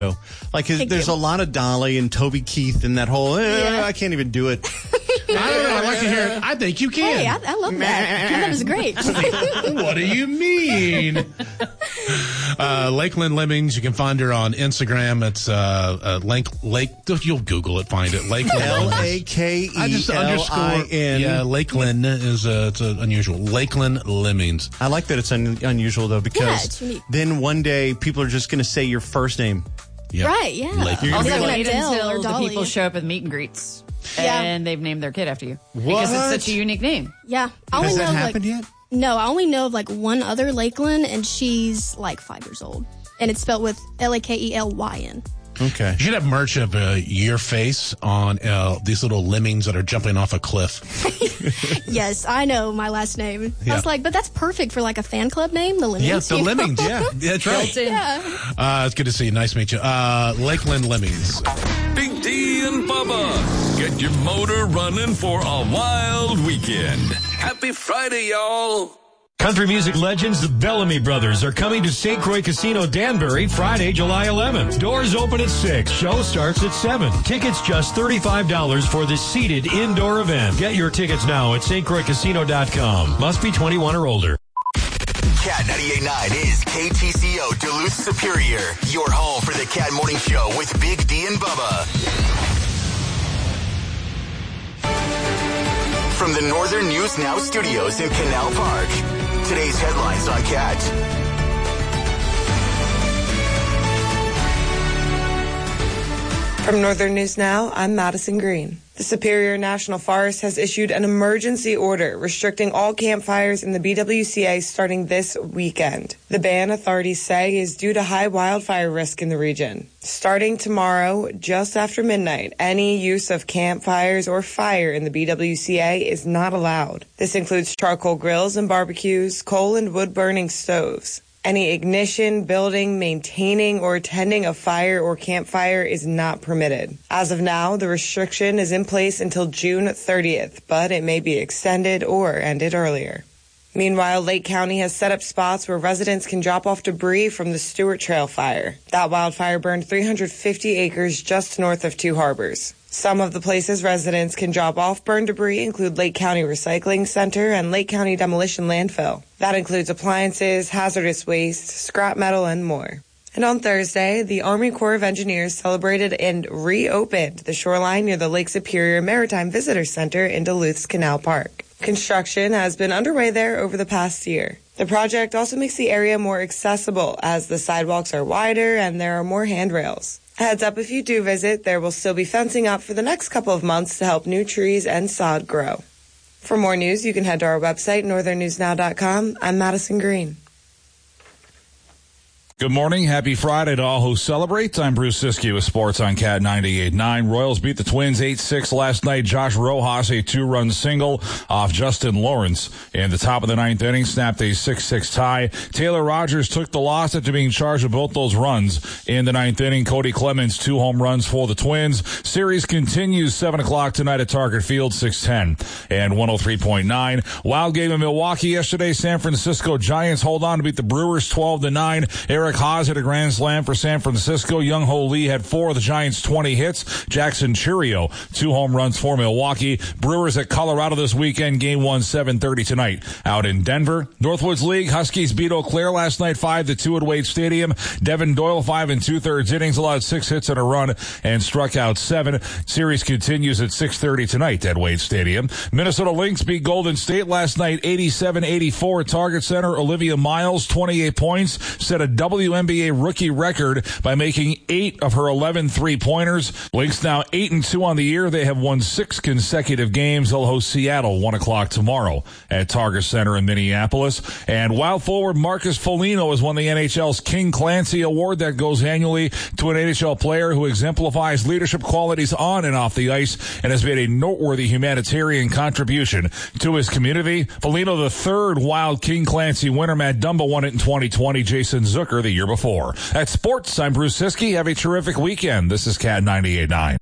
Like, there's a lot of Dolly and Toby Keith and that whole, I can't even do it. I don't know. I'd like to hear it. I think you can. Hey, I love that. That is great. What do you mean? Lakeland Lemmings. You can find her on Instagram. It's Lake. You'll Google it, find it. Lakeland. Lakelin. Yeah, Lakeland is it's unusual. Lakeland Lemmings. I like that it's unusual though, because then one day people are just going to say your first name. Yep. Right? Yeah. Also, wait Adele or until the Dolly. people show up at meet and greets. Yeah. And they've named their kid after you. What? Because it's such a unique name. Yeah. Has that happened yet? No, I only know of like one other Lakeland, and she's like 5 years old. And it's spelled with Lakelyn. Okay. You should have merch of your face on these little lemmings that are jumping off a cliff. Yes, I know my last name. Yeah. I was like, but that's perfect for like a fan club name, the Lemmings. Yeah, the you know? Lemmings. Yeah, that's right. Yeah. It's good to see you. Nice to meet you. Lakeland Lemmings. Big D and Bubba. Get your motor running for a wild weekend. Happy Friday, y'all. Country music legends, the Bellamy Brothers, are coming to St. Croix Casino Danbury Friday, July 11th. Doors open at 6. Show starts at 7. Tickets just $35 for this seated indoor event. Get your tickets now at stcroixcasino.com. Must be 21 or older. Cat 98.9 is KTCO Duluth Superior. Your home for the Cat Morning Show with Big D and Bubba. From the Northern News Now studios in Canal Park, today's headlines on Cat. From Northern News Now, I'm Madison Green. The Superior National Forest has issued an emergency order restricting all campfires in the BWCA starting this weekend. The ban, authorities say, is due to high wildfire risk in the region. Starting tomorrow, just after midnight, any use of campfires or fire in the BWCA is not allowed. This includes charcoal grills and barbecues, coal and wood-burning stoves. Any ignition, building, maintaining, or attending a fire or campfire is not permitted. As of now, the restriction is in place until June 30th, but it may be extended or ended earlier. Meanwhile, Lake County has set up spots where residents can drop off debris from the Stewart Trail fire. That wildfire burned 350 acres just north of Two Harbors. Some of the places residents can drop off burned debris include Lake County Recycling Center and Lake County Demolition Landfill. That includes appliances, hazardous waste, scrap metal, and more. And on Thursday, the Army Corps of Engineers celebrated and reopened the shoreline near the Lake Superior Maritime Visitor Center in Duluth's Canal Park. Construction has been underway there over the past year. The project also makes the area more accessible as the sidewalks are wider and there are more handrails. Heads up, if you do visit, there will still be fencing up for the next couple of months to help new trees and sod grow. For more news, you can head to our website, northernnewsnow.com. I'm Madison Green. Good morning. Happy Friday to all who celebrate. I'm Bruce Siskey with Sports on Cat 98.9. Royals beat the Twins 8-6 last night. Josh Rojas, a 2-run single off Justin Lawrence. In the top of the ninth inning, snapped a 6-6 tie. Taylor Rogers took the loss after being charged with both those runs. In the ninth inning, Cody Clemens, 2 home runs for the Twins. Series continues 7 o'clock tonight at Target Field, 610 and 103.9. Wild game in Milwaukee yesterday. San Francisco Giants hold on to beat the Brewers 12-9. Eric Haas hit a grand slam for San Francisco. Young Ho Lee had 4 of the Giants' 20 hits. Jackson Chirio, 2 home runs for Milwaukee. Brewers at Colorado this weekend. Game 1, 7:30 tonight out in Denver. Northwoods League, Huskies beat Eau Claire last night 5-2 at Wade Stadium. Devin Doyle, 5 2/3 innings, allowed 6 hits and a run and struck out 7. Series continues at 6:30 tonight at Wade Stadium. Minnesota Lynx beat Golden State last night 87-84 at Target Center. Olivia Miles, 28 points, set a WNBA rookie record by making 8 of her 11 three-pointers. Lynx now 8-2 on the year. They have won 6 consecutive games. They'll host Seattle 1 o'clock tomorrow at Target Center in Minneapolis. And wild forward Marcus Foligno has won the NHL's King Clancy Award that goes annually to an NHL player who exemplifies leadership qualities on and off the ice and has made a noteworthy humanitarian contribution to his community. Foligno, the 3rd Wild King Clancy winner. Matt Dumba won it in 2020. Jason Zucker the year before. At Sports, I'm Bruce Siskey. Have a terrific weekend. This is Cat 98.9.